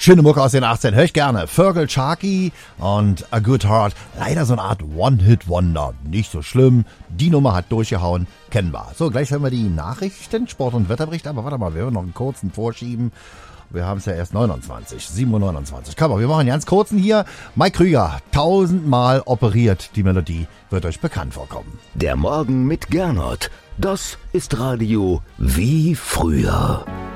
Schöne Mucke aus den 18, höre ich gerne. Fergal Sharkey und A Good Heart. Leider so eine Art One-Hit-Wonder. Nicht so schlimm. Die Nummer hat durchgehauen. Kennbar. So, gleich hören wir die Nachrichten, Sport- und Wetterbericht. Aber warte mal, wir werden noch einen kurzen vorschieben. Wir haben es ja erst 7:29 Uhr. Komm, wir machen einen ganz kurzen hier. Mike Krüger, 1000-mal operiert. Die Melodie wird euch bekannt vorkommen. Der Morgen mit Gernot. Das ist Radio wie früher.